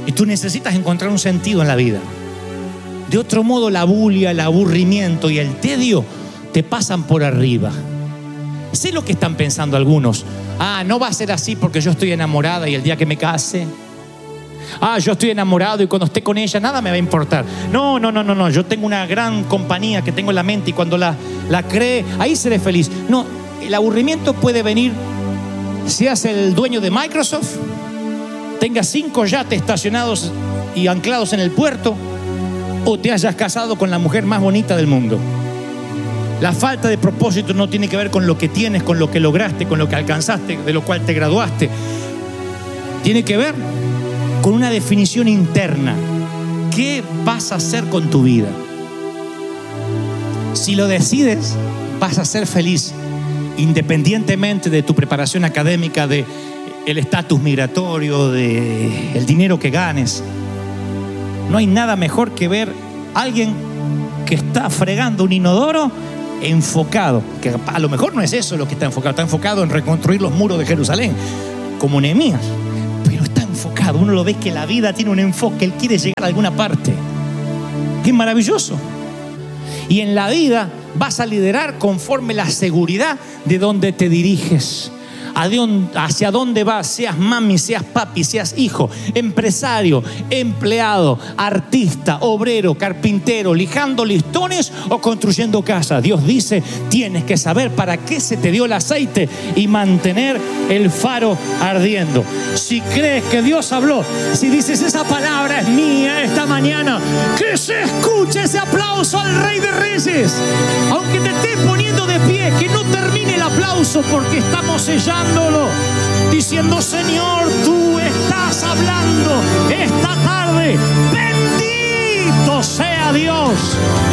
Y tú necesitas encontrar un sentido en la vida. De otro modo, la bulia, el aburrimiento y el tedio te pasan por arriba. Sé lo que están pensando algunos. No va a ser así porque yo estoy enamorada y el día que me case, yo estoy enamorado y cuando esté con ella nada me va a importar. No, yo tengo una gran compañía que tengo en la mente y cuando la cree, ahí seré feliz. No, el aburrimiento puede venir seas el dueño de Microsoft, tengas 5 yates estacionados y anclados en el puerto, o te hayas casado con la mujer más bonita del mundo. La falta de propósito no tiene que ver con lo que tienes, con lo que lograste, con lo que alcanzaste, de lo cual te graduaste. Tiene que ver con una definición interna. ¿Qué vas a hacer con tu vida? Si lo decides, vas a ser feliz, independientemente de tu preparación académica, de el estatus migratorio, de el dinero que ganes. No hay nada mejor que ver a alguien que está fregando un inodoro enfocado, que a lo mejor no es eso lo que está enfocado en reconstruir los muros de Jerusalén, como Nehemías, pero está enfocado. Uno lo ve que la vida tiene un enfoque, él quiere llegar a alguna parte. Es maravilloso. Y en la vida vas a liderar conforme la seguridad de donde te diriges, hacia dónde vas, seas mami, seas papi, seas hijo, empresario, empleado, artista, obrero, carpintero, lijando listones o construyendo casas. Dios dice, tienes que saber para qué se te dio el aceite y mantener el faro ardiendo. Si crees que Dios habló, si dices esa palabra es mía esta mañana, que se escuche ese aplauso al Rey de Reyes. Aunque te estés poniendo de pie, que no termine el aplauso, porque estamos sellándolo, diciendo, Señor, tú estás hablando esta tarde. Bendito sea Dios.